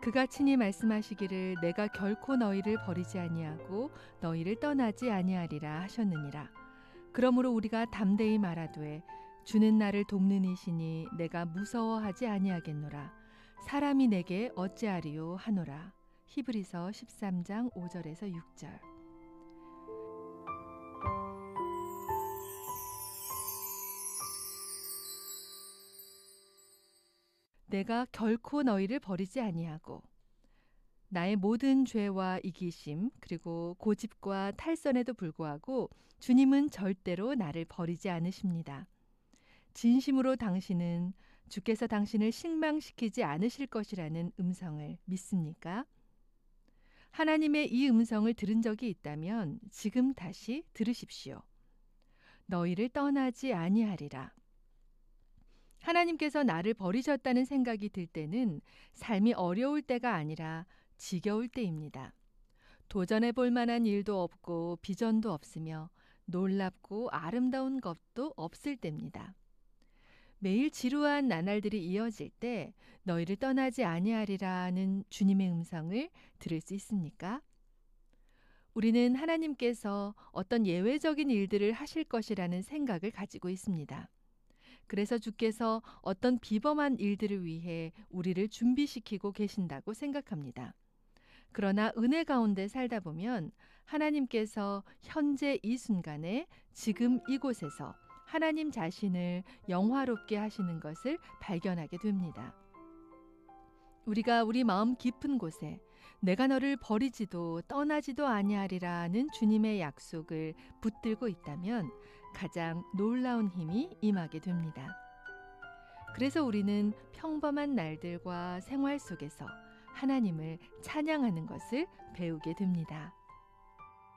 그가 친히 말씀하시기를 내가 결코 너희를 버리지 아니하고 너희를 떠나지 아니하리라 하셨느니라. 그러므로 우리가 담대히 말하되 주는 나를 돕는 이시니 내가 무서워하지 아니하겠노라. 사람이 내게 어찌하리요 하노라. 히브리서 13장 5절에서 6절. 내가 결코 너희를 버리지 아니하고, 나의 모든 죄와 이기심 그리고 고집과 탈선에도 불구하고 주님은 절대로 나를 버리지 않으십니다. 진심으로 당신은 주께서 당신을 실망시키지 않으실 것이라는 음성을 믿습니까? 하나님의 이 음성을 들은 적이 있다면 지금 다시 들으십시오. 너희를 떠나지 아니하리라. 하나님께서 나를 버리셨다는 생각이 들 때는 삶이 어려울 때가 아니라 지겨울 때입니다. 도전해 볼 만한 일도 없고 비전도 없으며 놀랍고 아름다운 것도 없을 때입니다. 매일 지루한 나날들이 이어질 때 너희를 떠나지 아니하리라는 주님의 음성을 들을 수 있습니까? 우리는 하나님께서 어떤 예외적인 일들을 하실 것이라는 생각을 가지고 있습니다. 그래서 주께서 어떤 비범한 일들을 위해 우리를 준비시키고 계신다고 생각합니다. 그러나 은혜 가운데 살다 보면 하나님께서 현재 이 순간에 지금 이곳에서 하나님 자신을 영화롭게 하시는 것을 발견하게 됩니다. 우리가 우리 마음 깊은 곳에 내가 너를 버리지도 떠나지도 아니하리라는 주님의 약속을 붙들고 있다면 가장 놀라운 힘이 임하게 됩니다. 그래서 우리는 평범한 날들과 생활 속에서 하나님을 찬양하는 것을 배우게 됩니다.